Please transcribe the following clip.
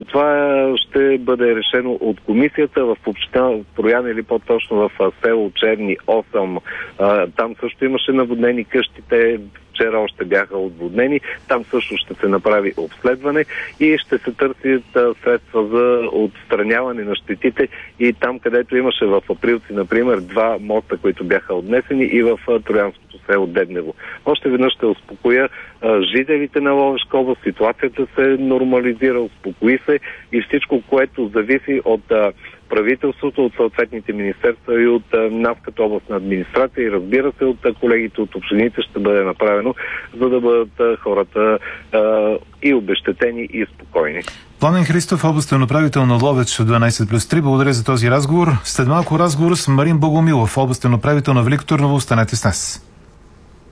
това ще бъде решено от комисията в община Троян или по-точно в село Черни 8. Там също имаше наводнени къщите. Вчера още бяха отводнени. Там също ще се направи обследване и ще се търсят средства за отстраняване на щетите и там, където имаше в Априлци, например, 2 моста, които бяха отнесени и в Троянското село Дебнево. Още веднъж ще успокоя жителите на Ловешка област. Ситуацията се нормализира, успокои се и всичко, което зависи от правителството, от съответните министерства и от нас като областна администрация и разбира се от колегите от общините ще бъде направено, за да бъдат хората и обезщетени и спокойни. Пламен Христов, областен управител на Ловеч 12+3. Благодаря за този разговор. След малко разговор с Марин Богомилов, областен управител на Велико Търново. Останете с нас.